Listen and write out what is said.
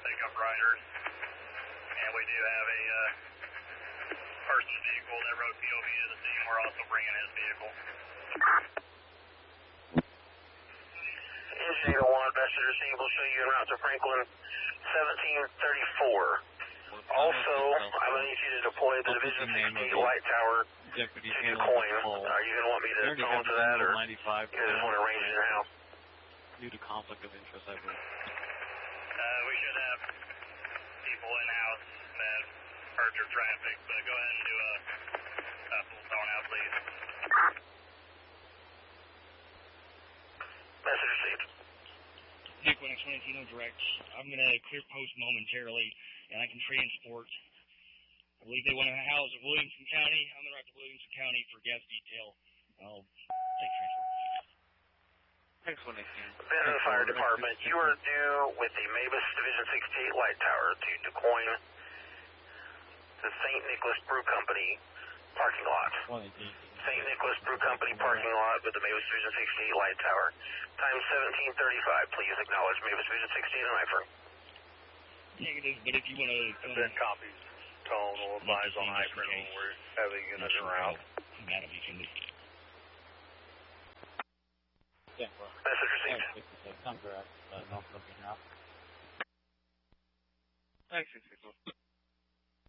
pickup riders, and we do have a person's vehicle that wrote POV to the scene. We're also bringing his vehicle. Engine 801, best to receive, will show you en route to Franklin 1734. Also, I'm going to need you to deploy the Division 68 light tower to DuQuoin. Are you going to want me to phone to that, or you guys just want to arrange it in-house? Due to conflict of interest, I believe. We should have people in-house that heard your traffic, but go ahead and do a full phone out, please. Message received. DuQuoin X118 direct. I'm going to clear post momentarily, and I can transport. I believe they want to house in Williamson County. I'm going to ride to Williamson County for gas detail. I'll take transport. X118. Benton Fire Department, you are due with the Mavis Division 68 light tower to DuQuoin, the St. Nicholas Brew Company parking lot. St. Nicholas Brew Company parking lot with the Mavis Division 68 light tower. Time 17:35. Please acknowledge Mavis Division 68 on iFrame. Negative, but if you want to... Then copies tone will advise on iFrame when we're having units en route. That'll be from the... Yeah, well, Message received. Contract, not looking out. Thanks,